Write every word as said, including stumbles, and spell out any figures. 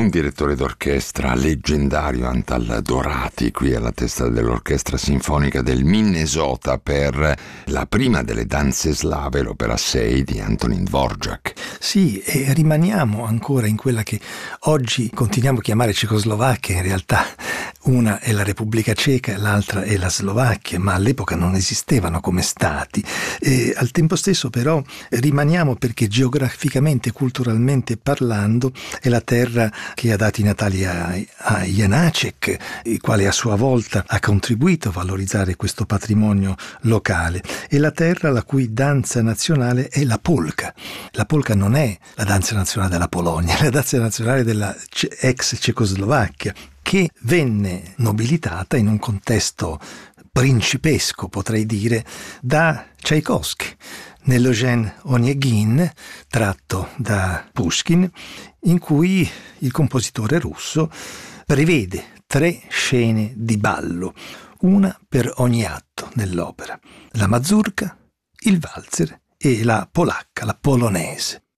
Un direttore d'orchestra leggendario, Antal Dorati, qui alla testa dell'Orchestra Sinfonica del Minnesota per la prima delle danze slave, l'opera sei di Antonín Dvořák. Sì, e rimaniamo ancora in quella che oggi continuiamo a chiamare Cecoslovacchia. In realtà una è la Repubblica Ceca e l'altra è la Slovacchia, ma all'epoca non esistevano come stati. E al tempo stesso però rimaniamo perché geograficamente, culturalmente parlando, è la terra che ha dato i natali a, a Janáček, il quale a sua volta ha contribuito a valorizzare questo patrimonio locale. È la terra la cui danza nazionale è la polka. La polka non è la danza nazionale della Polonia, è la danza nazionale della ex Cecoslovacchia, che venne nobilitata in un contesto principesco, potrei dire, da Tchaikovsky, nell'Eugène Onegin, tratto da Pushkin, in cui il compositore russo prevede tre scene di ballo, una per ogni atto nell'opera: la mazurka, il valzer e la polacca, la polonese.